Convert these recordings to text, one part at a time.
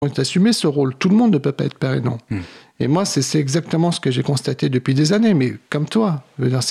assumer ce rôle. Tout le monde ne peut pas être père aidant. Et moi, c'est exactement ce que j'ai constaté depuis des années, mais comme toi. Je veux dire,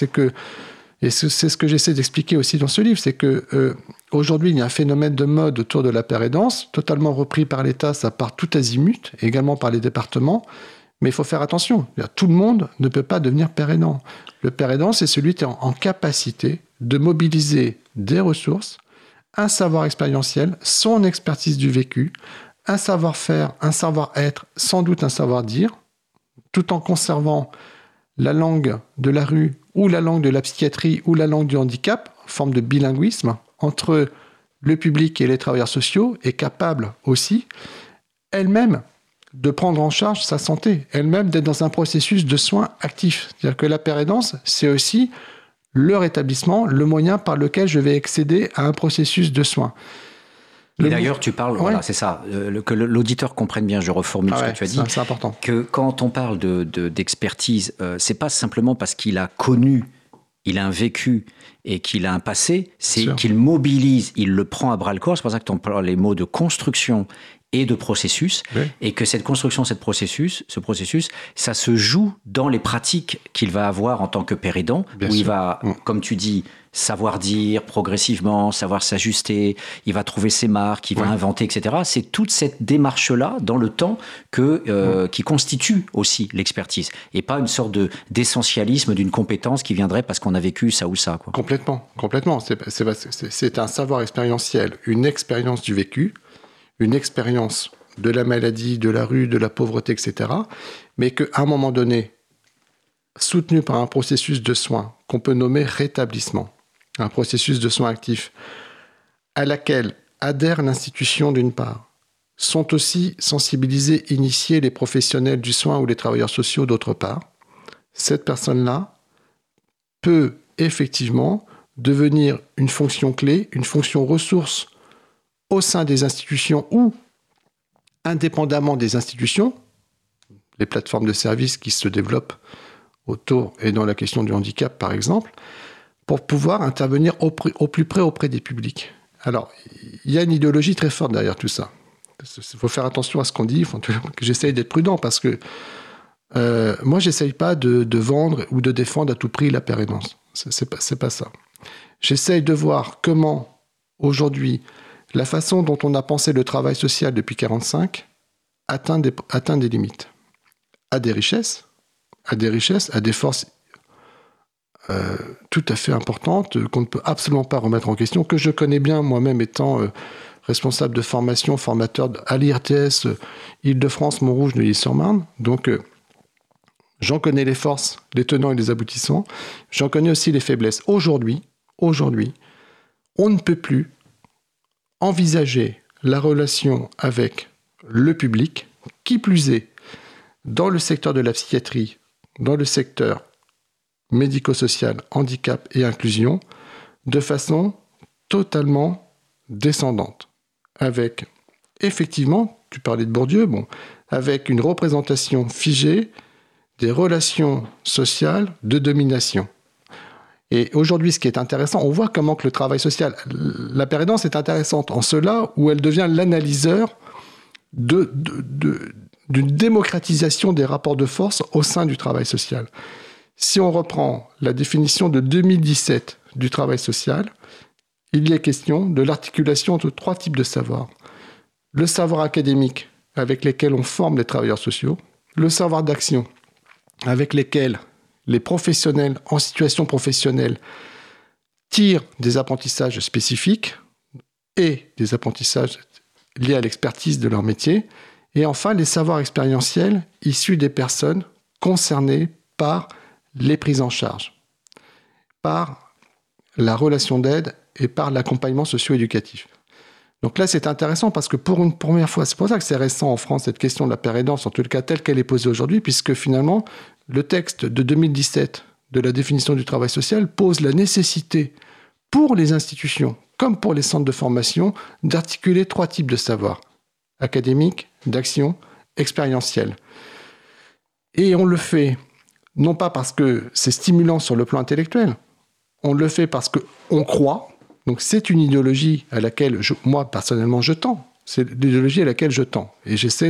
et c'est ce que j'essaie d'expliquer aussi dans ce livre, c'est que aujourd'hui, il y a un phénomène de mode autour de la père aidance, totalement repris par l'État, ça part tout azimut, également par les départements, mais il faut faire attention. Tout le monde ne peut pas devenir père aidant. Le père aidant, c'est celui qui est en capacité de mobiliser des ressources, un savoir expérientiel, son expertise du vécu, un savoir-faire, un savoir-être, sans doute un savoir-dire, tout en conservant la langue de la rue ou la langue de la psychiatrie ou la langue du handicap, en forme de bilinguisme, entre le public et les travailleurs sociaux, est capable aussi, elle-même, de prendre en charge sa santé, elle-même d'être dans un processus de soins actifs. C'est-à-dire que la père aidance, c'est aussi le rétablissement, le moyen par lequel je vais accéder à un processus de soins. Et d'ailleurs, tu parles, voilà, c'est ça, que l'auditeur comprenne bien, je reformule ce que tu as dit. C'est important. Que quand on parle d'expertise, c'est pas simplement parce qu'il a connu, il a un vécu et qu'il a un passé, c'est qu'il mobilise, il le prend à bras-le-corps. C'est pour ça que tu emploies les mots de construction et de processus, et que cette construction, ce processus, ça se joue dans les pratiques qu'il va avoir en tant que père aidant, où il va, comme tu dis, savoir dire progressivement, savoir s'ajuster, il va trouver ses marques, il va inventer, etc. C'est toute cette démarche-là, dans le temps, qui constitue aussi l'expertise, et pas une sorte d'essentialisme d'une compétence qui viendrait parce qu'on a vécu ça ou ça, quoi. Complètement. C'est un savoir expérientiel, une expérience du vécu, une expérience de la maladie, de la rue, de la pauvreté, etc., mais qu'à un moment donné, soutenu par un processus de soins qu'on peut nommer rétablissement, un processus de soins actifs, à laquelle adhère l'institution d'une part, sont aussi sensibilisés, initiés les professionnels du soin ou les travailleurs sociaux d'autre part, cette personne-là peut effectivement devenir une fonction clé, une fonction ressource au sein des institutions ou indépendamment des institutions, les plateformes de services qui se développent autour et dans la question du handicap, par exemple, pour pouvoir intervenir au plus près auprès des publics. Alors, il y a une idéologie très forte derrière tout ça. Il faut faire attention à ce qu'on dit, que j'essaye d'être prudent, parce que moi, j'essaye pas de vendre ou de défendre à tout prix la père aidance. C'est pas ça. J'essaye de voir comment, aujourd'hui, la façon dont on a pensé le travail social depuis 1945 atteint des limites, à des richesses, à des forces tout à fait importantes qu'on ne peut absolument pas remettre en question, que je connais bien moi-même étant responsable de formation, formateur à l'IRTS Île-de-France, Montrouge, Neuilly-sur-Marne. Donc, j'en connais les forces, les tenants et les aboutissants. J'en connais aussi les faiblesses. Aujourd'hui, on ne peut plus envisager la relation avec le public, qui plus est, dans le secteur de la psychiatrie, dans le secteur médico-social, handicap et inclusion, de façon totalement descendante. Avec, effectivement, tu parlais de Bourdieu, avec une représentation figée des relations sociales de domination. Et aujourd'hui, ce qui est intéressant, on voit comment que le travail social, la père aidance est intéressante en cela où elle devient l'analyseur d'une démocratisation des rapports de force au sein du travail social. Si on reprend la définition de 2017 du travail social, il y est question de l'articulation de 3 types de savoirs. Le savoir académique, avec lequel on forme les travailleurs sociaux, le savoir d'action, avec lesquels les professionnels en situation professionnelle tirent des apprentissages spécifiques et des apprentissages liés à l'expertise de leur métier. Et enfin, les savoirs expérientiels issus des personnes concernées par les prises en charge, par la relation d'aide et par l'accompagnement socio-éducatif. Donc là, c'est intéressant parce que pour une première fois, c'est pour ça que c'est récent en France, cette question de la père aidance, en tout cas telle qu'elle est posée aujourd'hui, puisque finalement, le texte de 2017 de la définition du travail social pose la nécessité pour les institutions, comme pour les centres de formation, d'articuler 3 types de savoirs, académique, d'action, expérientiel. Et on le fait, non pas parce que c'est stimulant sur le plan intellectuel, on le fait parce qu'on croit. Donc c'est une idéologie à laquelle moi, personnellement, je tends. C'est l'idéologie à laquelle je tends. Et j'essaie